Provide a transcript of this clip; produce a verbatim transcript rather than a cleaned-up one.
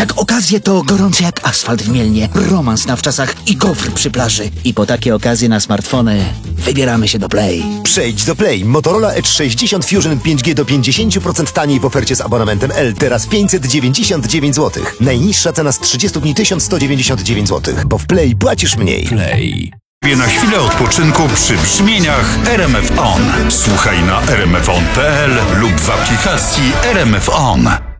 Jak okazje to gorący jak asfalt w Mielnie, romans na wczasach i gofr przy plaży. I po takie okazje na smartfony wybieramy się do Play. Przejdź do Play. Motorola Edge sześćdziesiąt Fusion pięć G do pięćdziesiąt procent taniej w ofercie z abonamentem L. Teraz pięćset dziewięćdziesiąt dziewięć złotych. Najniższa cena z trzydziestu dni tysiąc sto dziewięćdziesiąt dziewięć złotych, bo w Play płacisz mniej. Play. Na chwilę odpoczynku przy brzmieniach R M F On. Słuchaj na r m f on kropka p l lub w aplikacji R M F On.